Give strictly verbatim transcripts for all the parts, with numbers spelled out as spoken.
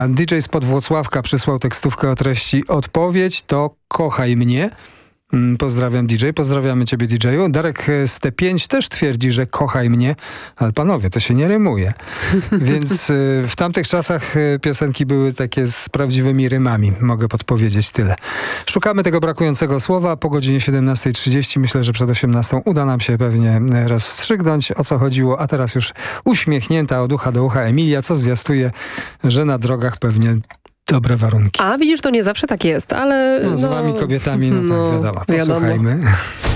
D J spod Włocławka przysłał tekstówkę o treści odpowiedź to kochaj mnie. Pozdrawiam D J, pozdrawiamy ciebie D J-u. Darek z T pięć też twierdzi, że kochaj mnie, ale panowie, to się nie rymuje. Więc w tamtych czasach piosenki były takie z prawdziwymi rymami, mogę podpowiedzieć tyle. Szukamy tego brakującego słowa. Po godzinie siedemnastej trzydzieści, myślę, że przed osiemnastą uda nam się pewnie rozstrzygnąć, o co chodziło, a teraz już uśmiechnięta od ucha do ucha Emilia, co zwiastuje, że na drogach pewnie dobre warunki. A widzisz, to nie zawsze tak jest, ale... No, z no, wami kobietami, no, no tak wiadomo. Posłuchajmy. wiadomo.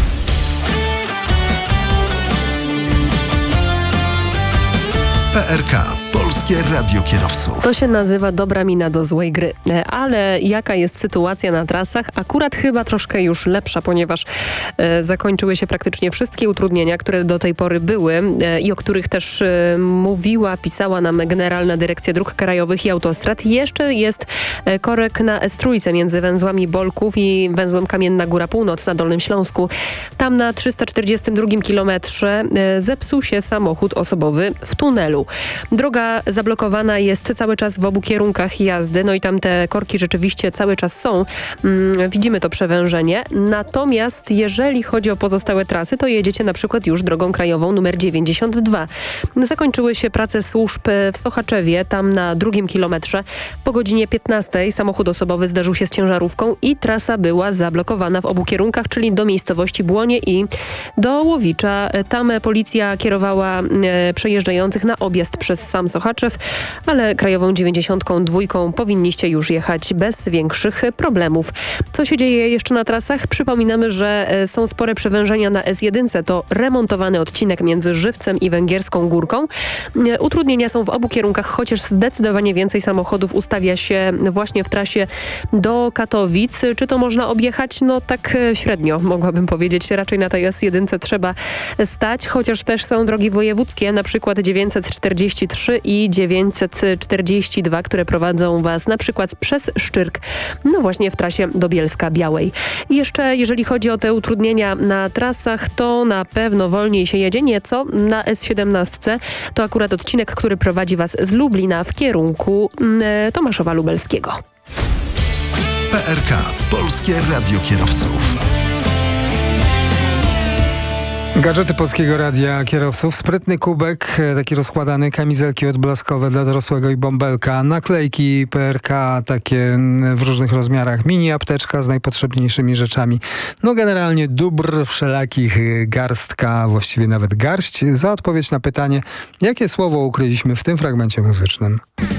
P R K. Polskie Radio Kierowców. To się nazywa dobra mina do złej gry. Ale jaka jest sytuacja na trasach? Akurat chyba troszkę już lepsza, ponieważ e, zakończyły się praktycznie wszystkie utrudnienia, które do tej pory były e, i o których też e, mówiła, pisała nam Generalna Dyrekcja Dróg Krajowych i Autostrad. Jeszcze jest e, korek na S trzy między węzłami Bolków i węzłem Kamienna Góra Północ na Dolnym Śląsku. Tam na trzysta czterdziestym drugim kilometrze e, zepsuł się samochód osobowy w tunelu. Droga zablokowana jest cały czas w obu kierunkach jazdy, no i tam te korki rzeczywiście cały czas są. Hmm, widzimy to przewężenie. Natomiast jeżeli chodzi o pozostałe trasy, to jedziecie na przykład już drogą krajową numer dziewięćdziesiąt dwa. Zakończyły się prace służb w Sochaczewie, tam na drugim kilometrze. Po godzinie piętnastej samochód osobowy zderzył się z ciężarówką i trasa była zablokowana w obu kierunkach, czyli do miejscowości Błonie i do Łowicza. Tam policja kierowała e, przejeżdżających na objazd przez sam Sochaczew, ale krajową dziewięćdziesiątką dwójką powinniście już jechać bez większych problemów. Co się dzieje jeszcze na trasach? Przypominamy, że są spore przewężenia na S jeden. To remontowany odcinek między Żywcem i Węgierską Górką. Utrudnienia są w obu kierunkach, chociaż zdecydowanie więcej samochodów ustawia się właśnie w trasie do Katowic. Czy to można objechać? No tak średnio, mogłabym powiedzieć. Raczej na tej S jeden trzeba stać, chociaż też są drogi wojewódzkie, na przykład dziewięćset czterdzieści trzy i dziewięćset czterdzieści dwa, które prowadzą was na przykład przez Szczyrk, no właśnie w trasie do Bielska-Białej. I jeszcze jeżeli chodzi o te utrudnienia na trasach, to na pewno wolniej się jedzie nieco na S siedemnaście. To akurat odcinek, który prowadzi was z Lublina w kierunku e, Tomaszowa Lubelskiego. P R K. Polskie Radio Kierowców. Gadżety Polskiego Radia Kierowców, sprytny kubek, taki rozkładany, kamizelki odblaskowe dla dorosłego i bąbelka, naklejki P R K, takie w różnych rozmiarach, mini apteczka z najpotrzebniejszymi rzeczami. No generalnie dóbr wszelakich garstka, właściwie nawet garść. Za odpowiedź na pytanie, jakie słowo ukryliśmy w tym fragmencie muzycznym.